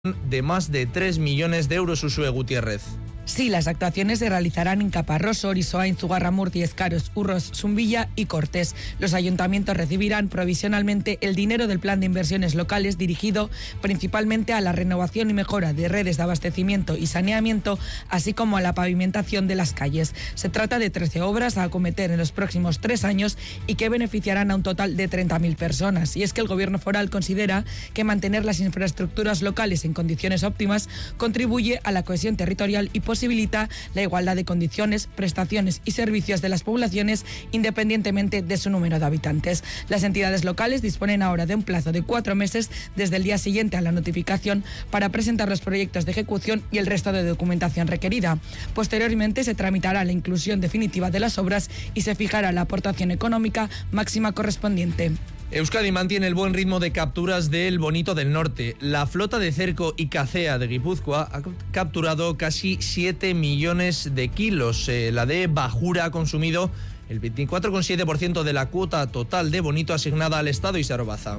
de más de 3 millones de euros, Uxue Gutiérrez. Sí, las actuaciones se realizarán en Caparroso, Orisoain, Zugarramurdi, Escaros, Urros, Zumbilla y Cortes. Los ayuntamientos recibirán provisionalmente el dinero del Plan de Inversiones Locales dirigido principalmente a la renovación y mejora de redes de abastecimiento y saneamiento, así como a la pavimentación de las calles. Se trata de 13 obras a acometer en los próximos 3 años y que beneficiarán a un total de 30.000 personas. Y es que el Gobierno foral considera que mantener las infraestructuras locales en condiciones óptimas contribuye a la cohesión territorial y posibilita la igualdad de condiciones, prestaciones y servicios de las poblaciones independientemente de su número de habitantes. Las entidades locales disponen ahora de un plazo de 4 meses desde el día siguiente a la notificación para presentar los proyectos de ejecución y el resto de documentación requerida. Posteriormente se tramitará la inclusión definitiva de las obras y se fijará la aportación económica máxima correspondiente. Euskadi mantiene el buen ritmo de capturas del bonito del norte. La flota de cerco y cacea de Guipúzcoa ha capturado casi 7 millones de kilos. La de Bajura ha consumido el 24,7% de la cuota total de bonito asignada al Estado y Sarobaza.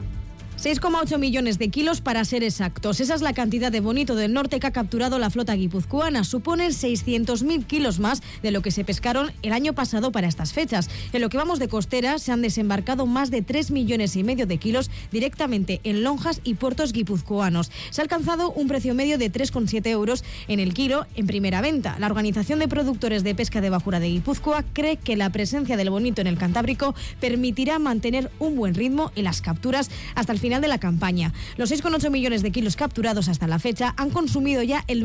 6,8 millones de kilos para ser exactos. Esa es la cantidad de bonito del norte que ha capturado la flota guipuzcoana. Suponen 600.000 kilos más de lo que se pescaron el año pasado para estas fechas. En lo que vamos de costera se han desembarcado más de 3,5 millones de kilos directamente en lonjas y puertos guipuzcoanos. Se ha alcanzado un precio medio de 3,7 euros en el kilo en primera venta. La Organización de Productores de Pesca de Bajura de Guipúzcoa cree que la presencia del bonito en el Cantábrico permitirá mantener un buen ritmo en las capturas hasta el final de la campaña. Los 6,8 millones de kilos capturados hasta la fecha han consumido ya el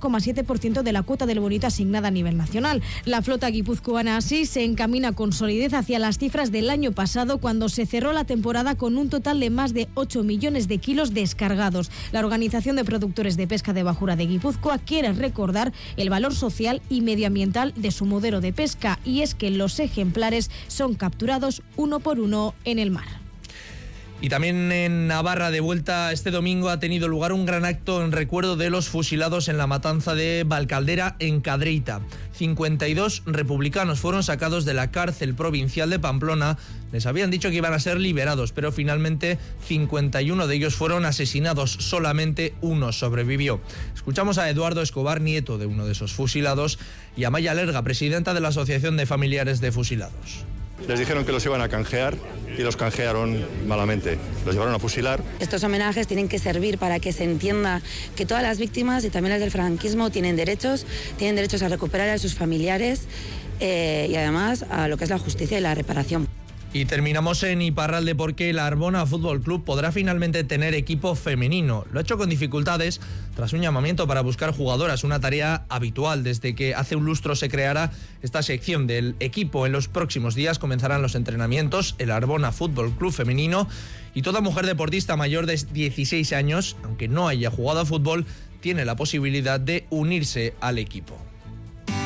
24,7% de la cuota del bonito asignada a nivel nacional. La flota guipuzcoana así se encamina con solidez hacia las cifras del año pasado, cuando se cerró la temporada con un total de más de 8 millones de kilos descargados. La Organización de Productores de Pesca de Bajura de Guipúzcoa quiere recordar el valor social y medioambiental de su modelo de pesca, y es que los ejemplares son capturados uno por uno en el mar. Y también en Navarra, de vuelta este domingo, ha tenido lugar un gran acto en recuerdo de los fusilados en la matanza de Valcaldera, en Cadreita. 52 republicanos fueron sacados de la cárcel provincial de Pamplona. Les habían dicho que iban a ser liberados, pero finalmente 51 de ellos fueron asesinados. Solamente uno sobrevivió. Escuchamos a Eduardo Escobar, nieto de uno de esos fusilados, y a Maya Lerga, presidenta de la Asociación de Familiares de Fusilados. Les dijeron que los iban a canjear y los canjearon malamente. Los llevaron a fusilar. Estos homenajes tienen que servir para que se entienda que todas las víctimas y también las del franquismo tienen derechos a recuperar a sus familiares y además a lo que es la justicia y la reparación. Y terminamos en Iparralde, porque el Arbona Fútbol Club podrá finalmente tener equipo femenino. Lo ha hecho con dificultades tras un llamamiento para buscar jugadoras, una tarea habitual desde que hace un lustro se creara esta sección del equipo. En los próximos días comenzarán los entrenamientos. El Arbona Fútbol Club femenino, y toda mujer deportista mayor de 16 años, aunque no haya jugado a fútbol, tiene la posibilidad de unirse al equipo.